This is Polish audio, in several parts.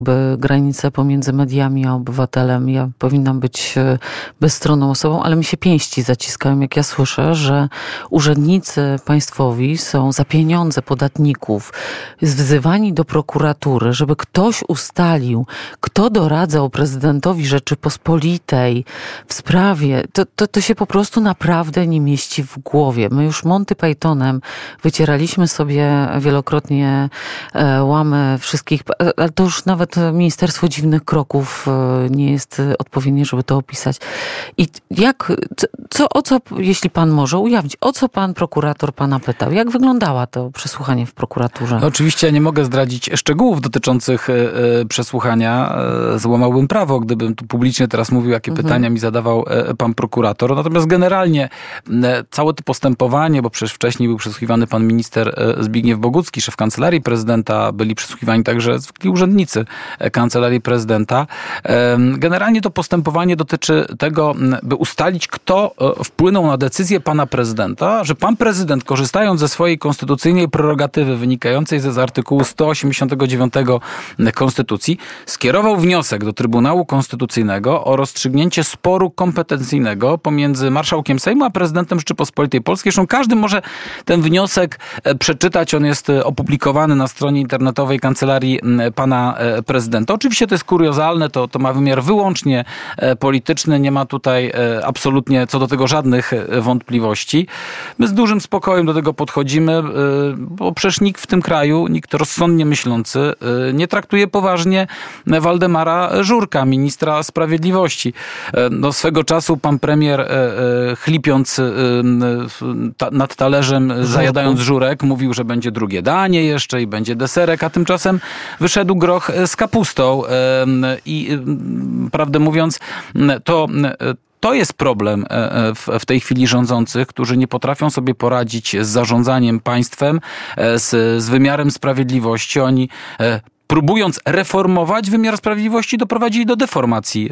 by granice pomiędzy mediami a obywatelem. Ja powinnam być bezstronną osobą, ale mi się pięści zaciskają, jak ja słyszę, że urzędnicy państwowi są za pieniądze podatników wzywani do prokuratury, żeby ktoś ustalił, kto doradzał prezydentowi Rzeczypospolitej w sprawie. To się po prostu naprawdę nie mieści w głowie. My już Monty Pythonem wycieraliśmy sobie wielokrotnie łamy wszystkich, ale to już nawet Ministerstwo Dziwnych Kroków nie jest odpowiednie, żeby to opisać. I jeśli pan może ujawnić, o co pan prokurator pana pytał? Jak wyglądała to przesłuchanie w prokuraturze? No, oczywiście ja nie mogę zdradzić szczegółów dotyczących przesłuchania. Złamałbym prawo, gdybym tu publicznie teraz mówił, jakie pytania mi zadawał pan prokurator. Natomiast generalnie całe to postępowanie, bo przecież wcześniej był przesłuchiwany pan minister Zbigniew Bogucki, szef Kancelarii Prezydenta, byli przesłuchiwani także zwykli urzędnicy Kancelarii Prezydenta. Generalnie to postępowanie dotyczy tego, by ustalić, kto wpłynął na decyzję pana prezydenta, że pan prezydent, korzystając ze swojej konstytucyjnej prerogatywy wynikającej z artykułu 189 Konstytucji, skierował wniosek do Trybunału Konstytucyjnego o rozstrzygnięcie sporu kompetencyjnego pomiędzy marszałkiem Sejmu a prezydentem Rzeczypospolitej Polskiej. Zresztą każdy może ten wniosek przeczytać. On jest opublikowany na stronie internetowej Kancelarii pana prezydenta. Oczywiście to jest kuriozalne, to ma wymiar wyłącznie polityczny. Nie ma tutaj absolutnie co do tego żadnych wątpliwości. My z dużym spokojem do tego podchodzimy, bo przecież nikt w tym kraju, nikt rozsądnie myślący nie traktuje poważnie Waldemara Żurka, ministra sprawiedliwości. No, swego czasu pan premier, chlipiąc nad talerzem, zajadając żurek, mówił, że będzie drugie danie jeszcze i będzie deserek, a tymczasem wyszedł groch z kapustą i prawdę mówiąc, to jest problem w tej chwili rządzących, którzy nie potrafią sobie poradzić z zarządzaniem państwem, z wymiarem sprawiedliwości. Oni próbując reformować wymiar sprawiedliwości, doprowadzili do deformacji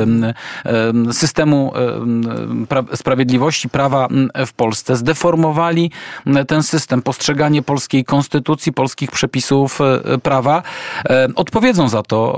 systemu sprawiedliwości, prawa w Polsce. Zdeformowali ten system, postrzeganie polskiej konstytucji, polskich przepisów prawa. Odpowiedzą za to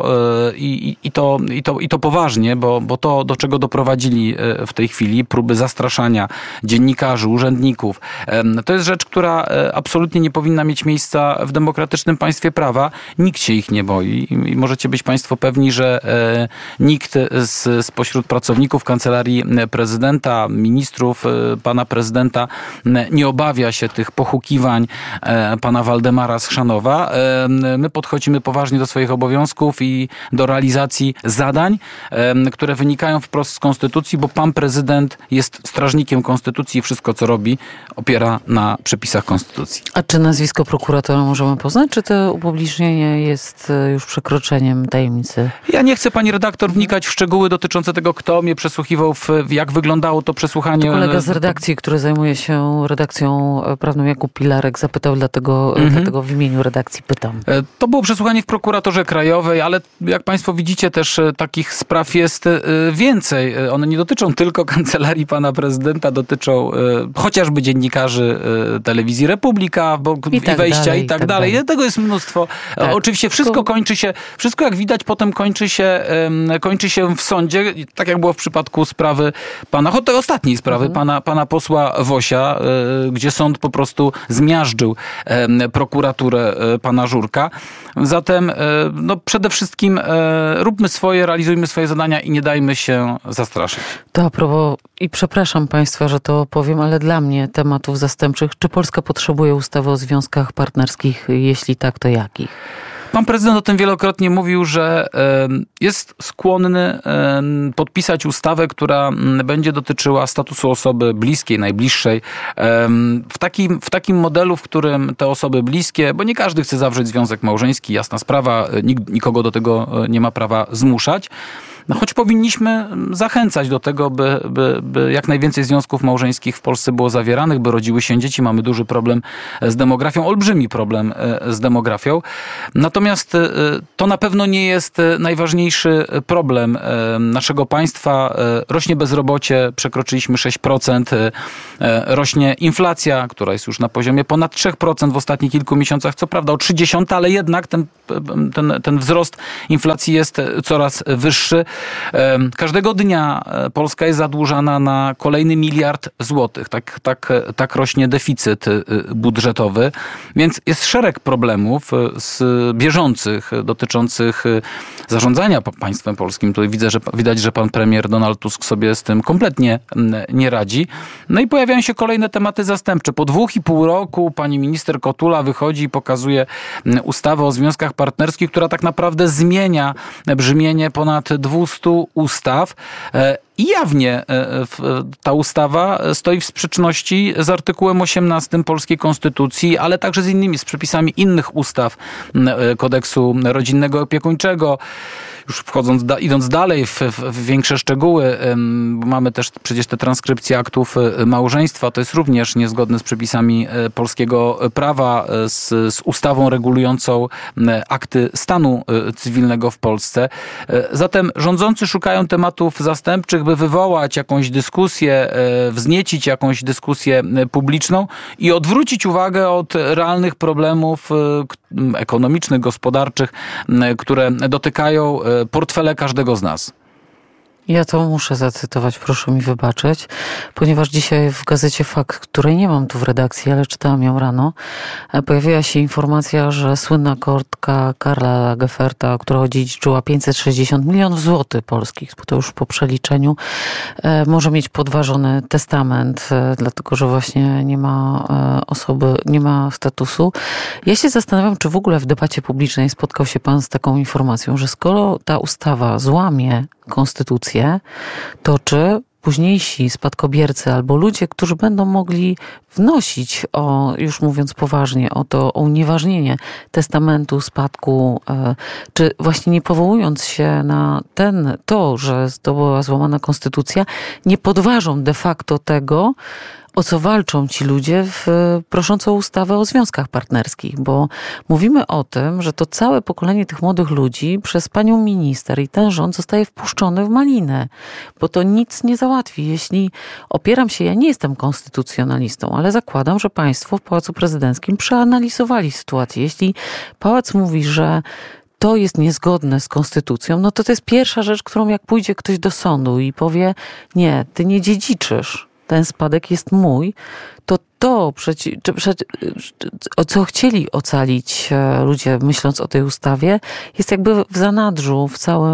i to poważnie, bo to, do czego doprowadzili w tej chwili, próby zastraszania dziennikarzy, urzędników, to jest rzecz, która absolutnie nie powinna mieć miejsca w demokratycznym państwie prawa. Nikt się ich nie boi i możecie być państwo pewni, że nikt spośród pracowników Kancelarii Prezydenta, ministrów pana prezydenta nie obawia się tych pohukiwań pana Waldemara Schrzanowa. My podchodzimy poważnie do swoich obowiązków i do realizacji zadań, które wynikają wprost z Konstytucji, bo pan prezydent jest strażnikiem Konstytucji i wszystko, co robi, opiera na przepisach Konstytucji. A czy nazwisko prokuratora możemy poznać, czy to upublicznienie jest już przekroczeniem tajemnicy? Ja nie chcę, pani redaktor, wnikać w szczegóły dotyczące tego, kto mnie przesłuchiwał, jak wyglądało to przesłuchanie. To kolega z redakcji, który zajmuje się redakcją prawną, Jakub Pilarek, zapytał, dlatego w imieniu redakcji pytam. To było przesłuchanie w prokuraturze krajowej, ale jak państwo widzicie, też takich spraw jest więcej. One nie dotyczą tylko kancelarii pana prezydenta, dotyczą chociażby dziennikarzy telewizji Republika, i wejścia i tak dalej. Tego jest mnóstwo. Tak. Oczywiście wszystko jak widać, potem kończy się w sądzie, tak jak było w przypadku sprawy tej ostatniej sprawy, pana posła Wosia, gdzie sąd po prostu zmiażdżył prokuraturę pana Żurka. Zatem przede wszystkim róbmy swoje, realizujmy swoje zadania i nie dajmy się zastraszyć. To a propos, i przepraszam państwa, że to powiem, ale dla mnie tematów zastępczych. Czy Polska potrzebuje ustawy o związkach partnerskich? Jeśli tak, to jakich? Pan prezydent o tym wielokrotnie mówił, że jest skłonny podpisać ustawę, która będzie dotyczyła statusu osoby bliskiej, najbliższej. W takim modelu, w którym te osoby bliskie, bo nie każdy chce zawrzeć związek małżeński, jasna sprawa, nikt nikogo do tego nie ma prawa zmuszać. choć powinniśmy zachęcać do tego, by jak najwięcej związków małżeńskich w Polsce było zawieranych, by rodziły się dzieci. Mamy duży problem z demografią, olbrzymi problem z demografią. Natomiast to na pewno nie jest najważniejszy problem naszego państwa. Rośnie bezrobocie, przekroczyliśmy 6%, rośnie inflacja, która jest już na poziomie ponad 3% w ostatnich kilku miesiącach. Co prawda o 0,3, ale jednak ten wzrost inflacji jest coraz wyższy. Każdego dnia Polska jest zadłużana na kolejny 1 miliard złotych. Tak rośnie deficyt budżetowy. Więc jest szereg problemów bieżących dotyczących zarządzania państwem polskim. Tutaj widać, że pan premier Donald Tusk sobie z tym kompletnie nie radzi. No i pojawiają się kolejne tematy zastępcze. Po 2,5 roku pani minister Kotula wychodzi i pokazuje ustawę o związkach partnerskich, która tak naprawdę zmienia brzmienie ponad 200 ustaw. I jawnie ta ustawa stoi w sprzeczności z artykułem 18 polskiej konstytucji, ale także z przepisami innych ustaw, kodeksu rodzinnego i opiekuńczego. Już idąc dalej w większe szczegóły, mamy też przecież te transkrypcje aktów małżeństwa. To jest również niezgodne z przepisami polskiego prawa, z ustawą regulującą akty stanu cywilnego w Polsce. Zatem rządzący szukają tematów zastępczych, by wywołać jakąś dyskusję, wzniecić jakąś dyskusję publiczną i odwrócić uwagę od realnych problemów ekonomicznych, gospodarczych, które dotykają portfele każdego z nas. Ja to muszę zacytować, proszę mi wybaczyć, ponieważ dzisiaj w gazecie Fakt, której nie mam tu w redakcji, ale czytałam ją rano, pojawiła się informacja, że słynna kotka Karla Lagerfelda, która odziedziczyła 560 milionów złotych polskich, bo to już po przeliczeniu, może mieć podważony testament, dlatego że właśnie nie ma nie ma statusu. Ja się zastanawiam, czy w ogóle w debacie publicznej spotkał się pan z taką informacją, że skoro ta ustawa złamie konstytucję, to czy późniejsi spadkobiercy albo ludzie, którzy będą mogli wnosić już mówiąc poważnie, o unieważnienie testamentu, spadku, czy właśnie nie powołując się na że to była złamana konstytucja, nie podważą de facto tego, o co walczą ci ludzie prosząc o ustawę o związkach partnerskich, bo mówimy o tym, że to całe pokolenie tych młodych ludzi przez panią minister i ten rząd zostaje wpuszczony w malinę, bo to nic nie załatwi. Jeśli opieram się, ja nie jestem konstytucjonalistą, ale zakładam, że państwo w Pałacu Prezydenckim przeanalizowali sytuację. Jeśli pałac mówi, że to jest niezgodne z konstytucją, no to jest pierwsza rzecz, którą jak pójdzie ktoś do sądu i powie, nie, ty nie dziedziczysz, ten spadek jest mój, to o co chcieli ocalić ludzie, myśląc o tej ustawie, jest jakby w zanadrzu,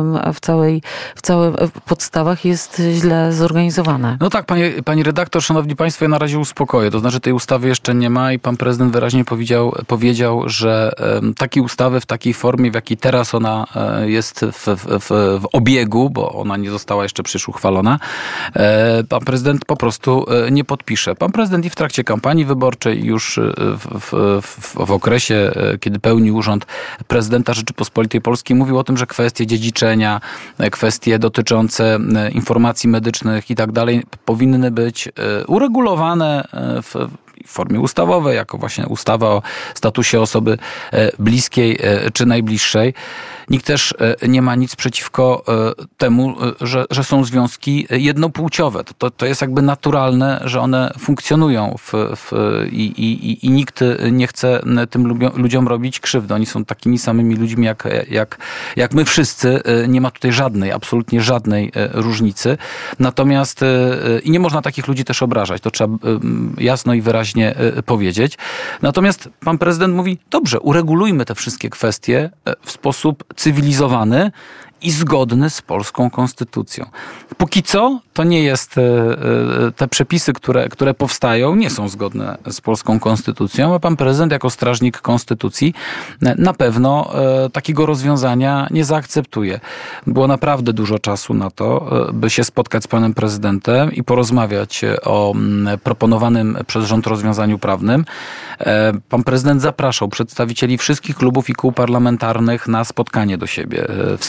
w podstawach jest źle zorganizowane. No tak, pani redaktor, szanowni państwo, ja na razie uspokoję. To znaczy tej ustawy jeszcze nie ma i pan prezydent wyraźnie powiedział, że takiej ustawy w takiej formie, w jakiej teraz ona jest w obiegu, bo ona nie została jeszcze przecież uchwalona, pan prezydent po prostu nie podpisze. Pan prezydent i w trakcie kampanii wyborczej już w okresie, kiedy pełnił urząd prezydenta Rzeczypospolitej Polskiej, mówił o tym, że kwestie dziedziczenia, kwestie dotyczące informacji medycznych i tak dalej powinny być uregulowane w formie ustawowej, jako właśnie ustawa o statusie osoby bliskiej czy najbliższej. Nikt też nie ma nic przeciwko temu, że są związki jednopłciowe. To jest jakby naturalne, że one funkcjonują i nikt nie chce tym ludziom robić krzywdy. Oni są takimi samymi ludźmi jak my wszyscy. Nie ma tutaj absolutnie żadnej różnicy. Natomiast i nie można takich ludzi też obrażać. To trzeba jasno i wyraźnie powiedzieć. Natomiast pan prezydent mówi, dobrze, uregulujmy te wszystkie kwestie w sposób cywilizowany i zgodny z polską konstytucją. Póki co to nie jest, te przepisy, które powstają, nie są zgodne z polską konstytucją, a pan prezydent jako strażnik konstytucji na pewno takiego rozwiązania nie zaakceptuje. Było naprawdę dużo czasu na to, by się spotkać z panem prezydentem i porozmawiać o proponowanym przez rząd rozwiązaniu prawnym. Pan prezydent zapraszał przedstawicieli wszystkich klubów i kół parlamentarnych na spotkanie do siebie w styczniu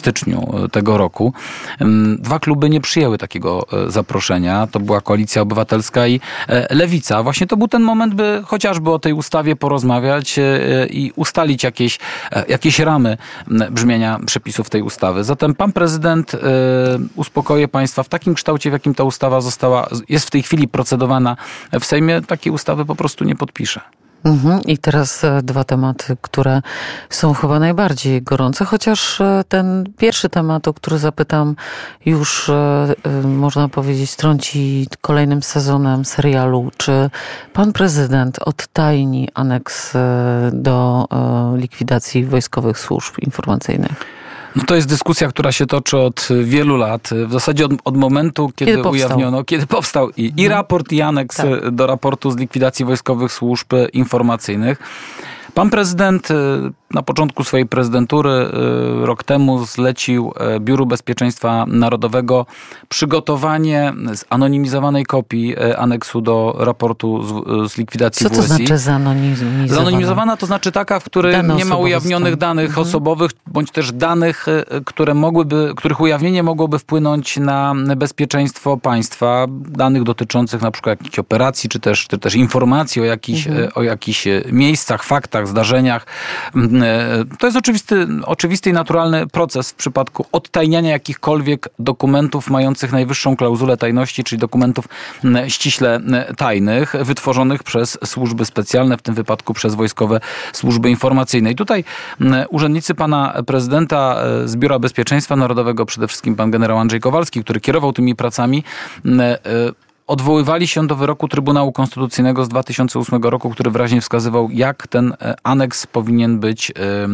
kwietniu tego roku. Dwa kluby nie przyjęły takiego zaproszenia. To była Koalicja Obywatelska i Lewica. Właśnie to był ten moment, by chociażby o tej ustawie porozmawiać i ustalić jakieś ramy brzmienia przepisów tej ustawy. Zatem pan prezydent, uspokoję państwa, w takim kształcie, w jakim ta ustawa jest w tej chwili procedowana w Sejmie, takiej ustawy po prostu nie podpisze. I teraz dwa tematy, które są chyba najbardziej gorące, chociaż ten pierwszy temat, o który zapytam, już można powiedzieć trąci kolejnym sezonem serialu. Czy pan prezydent odtajni aneks do likwidacji wojskowych służb informacyjnych? No to jest dyskusja, która się toczy od wielu lat. W zasadzie od momentu, kiedy powstał i raport, i aneks do raportu z likwidacji wojskowych służb informacyjnych. Pan prezydent na początku swojej prezydentury rok temu zlecił Biuru Bezpieczeństwa Narodowego przygotowanie zanonimizowanej kopii aneksu do raportu z likwidacji WSI. Co to znaczy zanonimizowana? Zanonimizowana to znaczy taka, w której nie ma ujawnionych danych osobowych, bądź też danych, których ujawnienie mogłoby wpłynąć na bezpieczeństwo państwa, danych dotyczących na przykład jakichś operacji, czy też informacji o jakichś miejscach, faktach, zdarzeniach. To jest oczywisty i naturalny proces w przypadku odtajniania jakichkolwiek dokumentów mających najwyższą klauzulę tajności, czyli dokumentów ściśle tajnych, wytworzonych przez służby specjalne, w tym wypadku przez wojskowe służby informacyjne. I tutaj urzędnicy pana prezydenta z Biura Bezpieczeństwa Narodowego, przede wszystkim pan generał Andrzej Kowalski, który kierował tymi pracami, odwoływali się do wyroku Trybunału Konstytucyjnego z 2008 roku, który wyraźnie wskazywał, jak ten aneks powinien być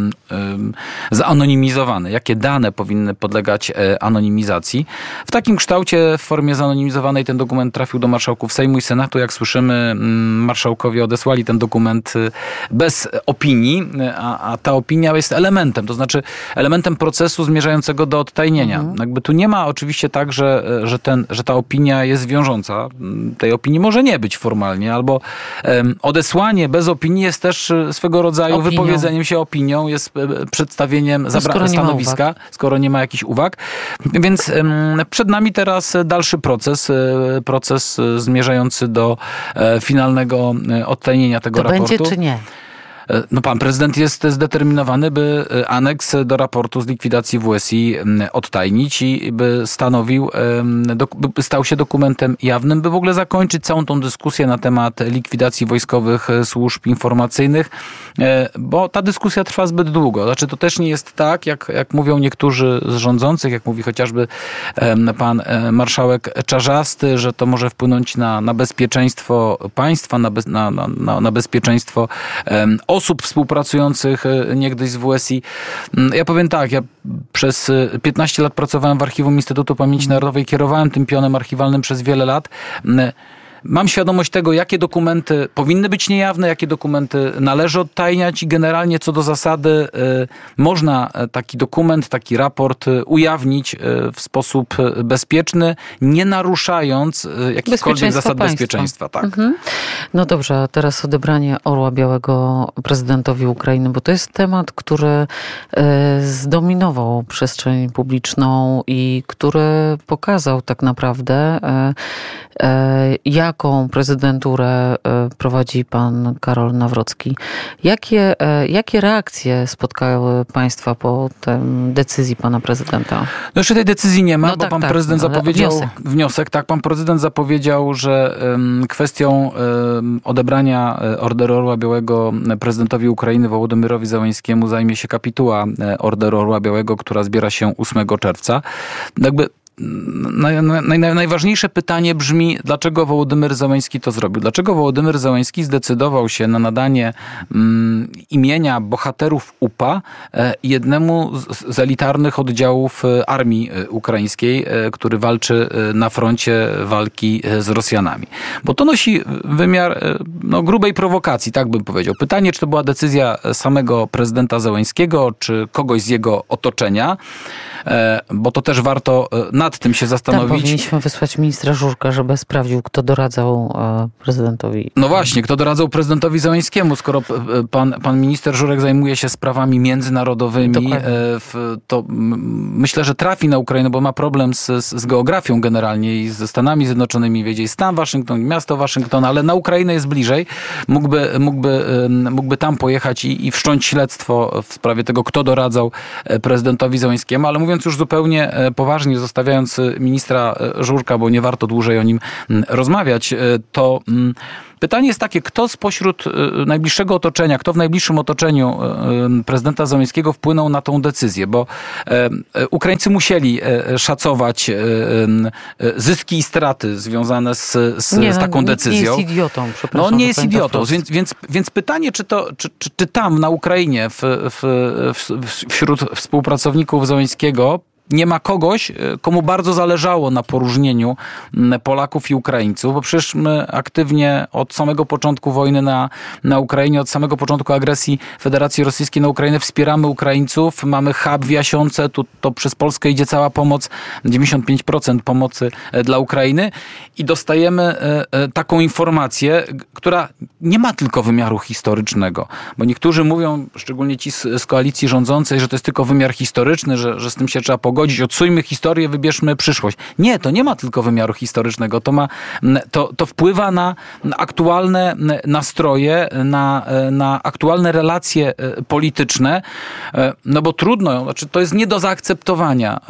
zanonimizowany, jakie dane powinny podlegać anonimizacji. W takim kształcie, w formie zanonimizowanej ten dokument trafił do marszałków Sejmu i Senatu. Jak słyszymy, marszałkowie odesłali ten dokument bez opinii, a ta opinia jest elementem, to znaczy elementem procesu zmierzającego do odtajnienia. Jakby tu nie ma oczywiście tak, że ta opinia jest wiążąca. Tej opinii może nie być formalnie, albo odesłanie bez opinii jest też swego rodzaju wypowiedzeniem się opinią, jest przedstawieniem stanowiska, skoro nie ma jakichś uwag. Więc przed nami teraz dalszy proces zmierzający do finalnego odtajnienia tego raportu. To będzie czy nie? No, pan prezydent jest zdeterminowany, by aneks do raportu z likwidacji WSI odtajnić i by stał się dokumentem jawnym, by w ogóle zakończyć całą tą dyskusję na temat likwidacji wojskowych służb informacyjnych, bo ta dyskusja trwa zbyt długo. Znaczy, to też nie jest tak, jak mówią niektórzy z rządzących, jak mówi chociażby pan marszałek Czarzasty, że to może wpłynąć na bezpieczeństwo państwa, na bezpieczeństwo osób współpracujących niegdyś z WSI. Ja powiem tak, ja przez 15 lat pracowałem w Archiwum Instytutu Pamięci Narodowej, kierowałem tym pionem archiwalnym przez wiele lat. Mam świadomość tego, jakie dokumenty powinny być niejawne, jakie dokumenty należy odtajniać i generalnie co do zasady można taki dokument, taki raport ujawnić w sposób bezpieczny, nie naruszając jakichkolwiek zasad bezpieczeństwa. Tak. No dobrze, a teraz odebranie Orła Białego prezydentowi Ukrainy, bo to jest temat, który zdominował przestrzeń publiczną i który pokazał tak naprawdę, jaką prezydenturę prowadzi pan Karol Nawrocki. Jakie reakcje spotkały państwa po tej decyzji pana prezydenta? No jeszcze tej decyzji nie ma, bo pan prezydent zapowiedział wniosek. Tak, pan prezydent zapowiedział, że kwestią odebrania Orderu Orła Białego prezydentowi Ukrainy Wołodymyrowi Zełenskiemu zajmie się kapituła Orderu Orła Białego, która zbiera się 8 czerwca. Jakby najważniejsze pytanie brzmi, dlaczego Wołodymyr Zełenski to zrobił? Dlaczego Wołodymyr Zełenski zdecydował się na nadanie imienia bohaterów UPA jednemu z elitarnych oddziałów armii ukraińskiej, który walczy na froncie walki z Rosjanami? Bo to nosi wymiar grubej prowokacji, tak bym powiedział. Pytanie, czy to była decyzja samego prezydenta Zełenskiego, czy kogoś z jego otoczenia, bo to też warto nad tym się zastanowić. Tam powinniśmy wysłać ministra Żurka, żeby sprawdził, kto doradzał prezydentowi. No właśnie, kto doradzał prezydentowi Zełenskiemu, skoro pan minister Żurek zajmuje się sprawami międzynarodowymi, to myślę, że trafi na Ukrainę, bo ma problem z geografią generalnie i ze Stanami Zjednoczonymi, wiedzieć stan Waszyngton, miasto Waszyngton, ale na Ukrainę jest bliżej. Mógłby tam pojechać i wszcząć śledztwo w sprawie tego, kto doradzał prezydentowi Zełenskiemu, ale mówiąc już zupełnie poważnie, zostawiając ministra Żurka, bo nie warto dłużej o nim rozmawiać, to pytanie jest takie, kto spośród najbliższego otoczenia, kto w najbliższym otoczeniu prezydenta Zełenskiego wpłynął na tą decyzję, bo Ukraińcy musieli szacować zyski i straty związane z taką decyzją. Nie jest idiotą, przepraszam. No on nie jest idiotą, więc pytanie, czy tam na Ukrainie wśród współpracowników Zełenskiego nie ma kogoś, komu bardzo zależało na poróżnieniu Polaków i Ukraińców, bo przecież my aktywnie od samego początku wojny na Ukrainie, od samego początku agresji Federacji Rosyjskiej na Ukrainę wspieramy Ukraińców. Mamy hub w Jasionce, to przez Polskę idzie cała pomoc, 95% pomocy dla Ukrainy i dostajemy taką informację, która nie ma tylko wymiaru historycznego, bo niektórzy mówią, szczególnie ci z koalicji rządzącej, że to jest tylko wymiar historyczny, że z tym się trzeba pogodzić. Odsujmy historię, wybierzmy przyszłość. Nie, to nie ma tylko wymiaru historycznego. To wpływa na aktualne nastroje, na aktualne relacje polityczne, no bo trudno, to jest nie do zaakceptowania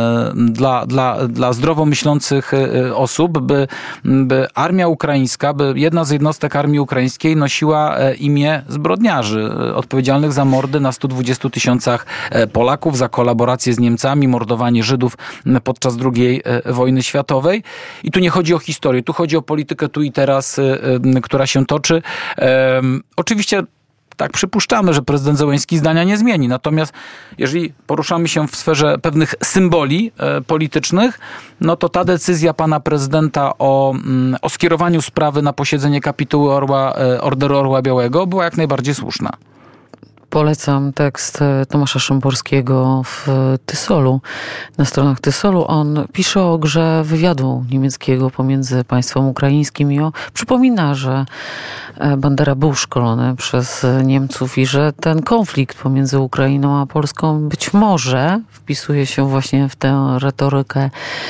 dla zdrowo myślących osób, by armia ukraińska, by jedna z jednostek armii ukraińskiej nosiła imię zbrodniarzy odpowiedzialnych za mordy na 120 000 Polaków, za kolaborację z Niemcami, mordowanie Żydów podczas II wojny światowej. I tu nie chodzi o historię, tu chodzi o politykę tu i teraz, która się toczy. Oczywiście tak przypuszczamy, że prezydent Zełenski zdania nie zmieni. Natomiast jeżeli poruszamy się w sferze pewnych symboli politycznych, no to ta decyzja pana prezydenta o skierowaniu sprawy na posiedzenie kapituły Orderu Orła Białego była jak najbardziej słuszna. Polecam tekst Tomasza Szymborskiego w Tysolu, na stronach Tysolu. On pisze o grze wywiadu niemieckiego pomiędzy państwem ukraińskim i przypomina, że Bandera był szkolony przez Niemców i że ten konflikt pomiędzy Ukrainą a Polską być może wpisuje się właśnie w tę retorykę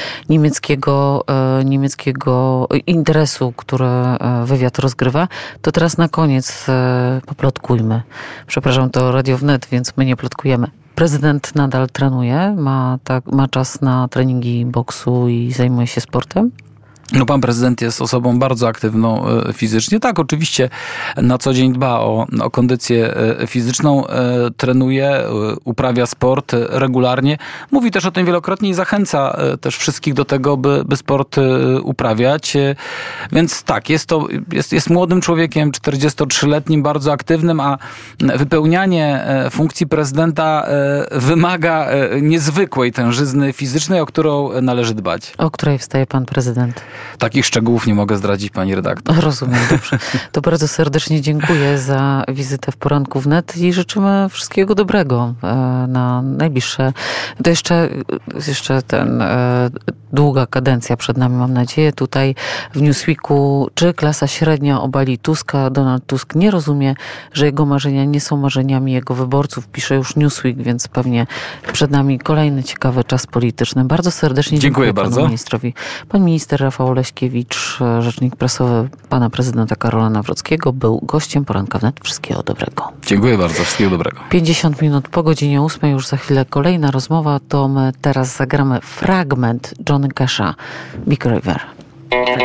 niemieckiego interesu, który wywiad rozgrywa. To teraz na koniec poplotkujmy. Przepraszam, to Radio Wnet, więc my nie plotkujemy. Prezydent nadal trenuje, ma czas na treningi boksu i zajmuje się sportem? No pan prezydent jest osobą bardzo aktywną fizycznie. Tak, oczywiście na co dzień dba o kondycję fizyczną, trenuje, uprawia sport regularnie. Mówi też o tym wielokrotnie i zachęca też wszystkich do tego, by sport uprawiać. Więc tak, jest młodym człowiekiem, 43-letnim, bardzo aktywnym, a wypełnianie funkcji prezydenta wymaga niezwykłej tężyzny fizycznej, o którą należy dbać. O której wstaje pan prezydent? Takich szczegółów nie mogę zdradzić, pani redaktor. Rozumiem, dobrze. To bardzo serdecznie dziękuję za wizytę w Poranku Wnet i życzymy wszystkiego dobrego na najbliższe. To jeszcze długa kadencja przed nami, mam nadzieję. Tutaj w Newsweeku, czy klasa średnia obali Tuska? Donald Tusk nie rozumie, że jego marzenia nie są marzeniami jego wyborców. Pisze już Newsweek, więc pewnie przed nami kolejny ciekawy czas polityczny. Bardzo serdecznie dziękuję panu ministrowi. Pan minister Rafał Leśkiewicz, rzecznik prasowy pana prezydenta Karola Nawrockiego, był gościem Poranka Wnet. Wszystkiego dobrego. Dziękuję bardzo, wszystkiego dobrego. 50 minut po godzinie 8, już za chwilę kolejna rozmowa, to my teraz zagramy fragment Johnny Casha, Big River.